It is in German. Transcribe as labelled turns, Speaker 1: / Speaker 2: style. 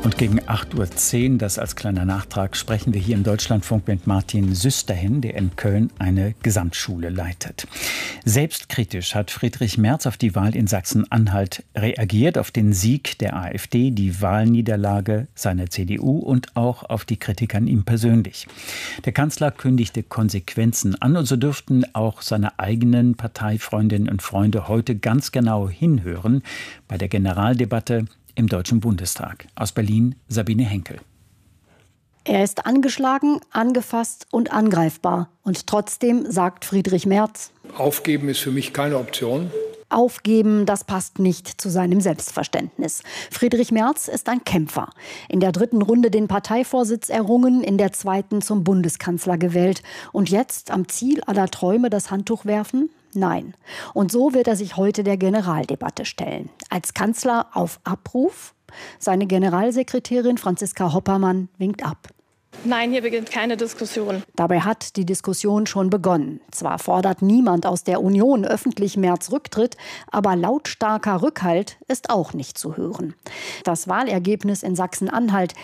Speaker 1: Und gegen 8:10 Uhr, das als kleiner Nachtrag, sprechen wir hier im Deutschlandfunk mit Martin Süsterhin, der in Köln eine Gesamtschule leitet. Selbstkritisch hat Friedrich Merz auf die Wahl in Sachsen-Anhalt reagiert, auf den Sieg der AfD, die Wahlniederlage seiner CDU und auch auf die Kritik an ihm persönlich. Der Kanzler kündigte Konsequenzen an und so dürften auch seine eigenen Parteifreundinnen und Freunde heute ganz genau hinhören bei der Generaldebatte im Deutschen Bundestag. Aus Berlin Sabine Henkel.
Speaker 2: Er ist angeschlagen, angefasst und angreifbar. Und trotzdem sagt Friedrich Merz:
Speaker 3: Aufgeben ist für mich keine Option.
Speaker 2: Aufgeben, das passt nicht zu seinem Selbstverständnis. Friedrich Merz ist ein Kämpfer. In der 3. Runde den Parteivorsitz errungen, in der 2. zum Bundeskanzler gewählt. Und jetzt am Ziel aller Träume das Handtuch werfen? Nein. Und so wird er sich heute der Generaldebatte stellen. Als Kanzler auf Abruf? Seine Generalsekretärin Franziska Hoppermann winkt ab.
Speaker 4: Nein, hier beginnt keine Diskussion.
Speaker 2: Dabei hat die Diskussion schon begonnen. Zwar fordert niemand aus der Union öffentlich Merz Rücktritt, aber lautstarker Rückhalt ist auch nicht zu hören. Das Wahlergebnis in Sachsen-Anhalt